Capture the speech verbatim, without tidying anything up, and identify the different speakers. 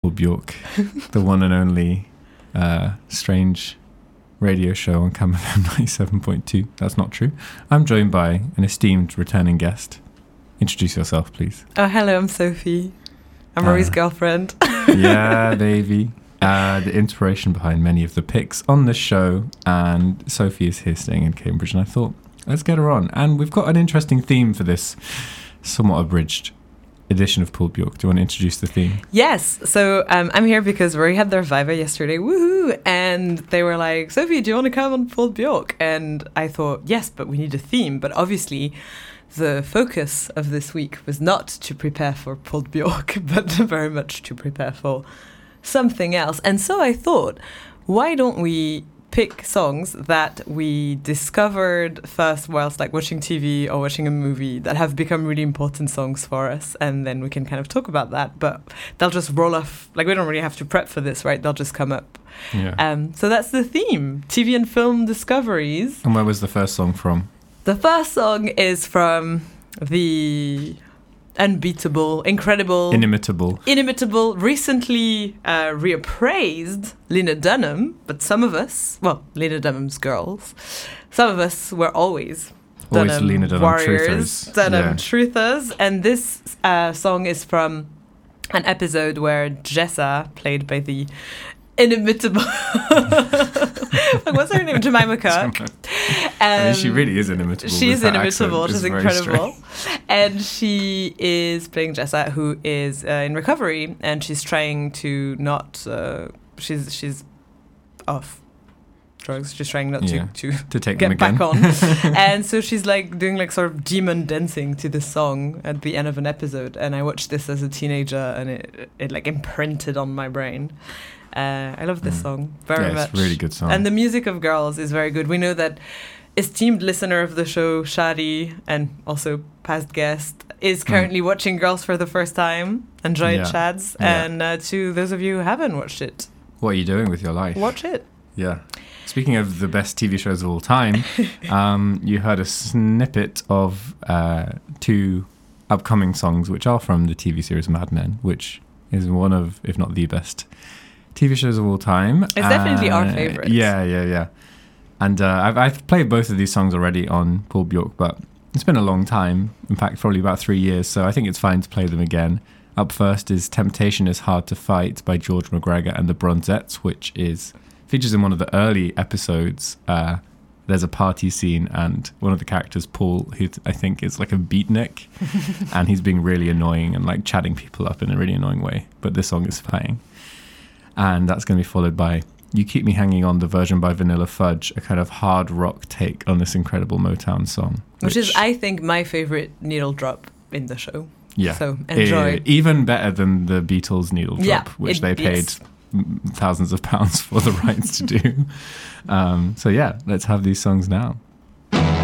Speaker 1: Paul Bjork, the one and only uh, strange radio show on Cam F M ninety-seven point two. That's not true. I'm joined by an esteemed returning guest. Introduce yourself, please.
Speaker 2: Oh, hello, I'm Sophie. I'm uh, Rory's girlfriend.
Speaker 1: Yeah, baby. Uh, the inspiration behind many of the picks on the show. And Sophie is here staying in Cambridge, and I thought, let's get her on. And we've got an interesting theme for this somewhat abridged edition of Paul Bjork. Do you want to introduce the theme?
Speaker 2: Yes. So um, I'm here because Rory had their Viva yesterday. Woohoo! And they were like, Sophie, do you want to come on Paul Bjork? And I thought, yes, but we need a theme. But obviously, the focus of this week was not to prepare for Paul Bjork, but very much to prepare for something else. And so I thought, why don't we pick songs that we discovered first whilst like watching T V or watching a movie that have become really important songs for us, and then we can kind of talk about that, but they'll just roll off, like we don't really have to prep for this, right? They'll just come up.
Speaker 1: Yeah.
Speaker 2: Um, so that's the theme, T V and film discoveries.
Speaker 1: And where was the first song from?
Speaker 2: The first song is from the unbeatable, incredible,
Speaker 1: Inimitable.
Speaker 2: Inimitable, recently uh, reappraised Lena Dunham, but some of us, well, Lena Dunham's girls, some of us were always,
Speaker 1: always
Speaker 2: Dunham
Speaker 1: Lena Dunham
Speaker 2: warriors,
Speaker 1: truthers.
Speaker 2: Dunham
Speaker 1: Yeah.
Speaker 2: truthers, and this uh, song is from an episode where Jessa, played by the inimitable, like, what's her name? Jemima Kirk.
Speaker 1: Um, I mean, she really is inimitable.
Speaker 2: She's inimitable. She's incredible.
Speaker 1: Strange.
Speaker 2: And she is playing Jessa, who is uh, in recovery, and she's trying to not. Uh, she's she's off drugs. She's trying not
Speaker 1: yeah.
Speaker 2: to to,
Speaker 1: to take
Speaker 2: get
Speaker 1: them again.
Speaker 2: back on. And so she's like doing like sort of demon dancing to this song at the end of an episode. And I watched this as a teenager, and it it like imprinted on my brain. Uh, I love this mm. song very
Speaker 1: yeah,
Speaker 2: much.
Speaker 1: It's a really good song.
Speaker 2: And the music of Girls is very good. We know that esteemed listener of the show, Shadi, and also past guest, is currently mm. watching Girls for the first time. Enjoy
Speaker 1: yeah.
Speaker 2: it, Chads.
Speaker 1: Yeah.
Speaker 2: And uh, to those of you who haven't watched it,
Speaker 1: what are you doing with your life?
Speaker 2: Watch it.
Speaker 1: Yeah. Speaking of the best T V shows of all time, um, you heard a snippet of uh, two upcoming songs, which are from the T V series Mad Men, which is one of, if not the best T V shows of all time.
Speaker 2: It's uh, definitely our favorite.
Speaker 1: Yeah, yeah, yeah. And uh, I've, I've played both of these songs already on Paul Bjork, but it's been a long time. In fact, probably about three years. So I think it's fine to play them again. Up first is Temptation is Hard to Fight by George McGregor and the Bronzettes, which is features in one of the early episodes. Uh, there's a party scene, and one of the characters, Paul, who I think is like a beatnik, and he's being really annoying and like chatting people up in a really annoying way. But this song is playing. And that's going to be followed by You Keep Me Hanging On, the version by Vanilla Fudge, a kind of hard rock take on this incredible Motown song.
Speaker 2: Which, which is, I think, my favourite needle drop in the show.
Speaker 1: Yeah.
Speaker 2: So enjoy.
Speaker 1: Uh, even better than the Beatles needle drop,
Speaker 2: yeah,
Speaker 1: which
Speaker 2: it,
Speaker 1: they paid
Speaker 2: yes.
Speaker 1: thousands of pounds for the rights to do. Um, so yeah, let's have these songs now.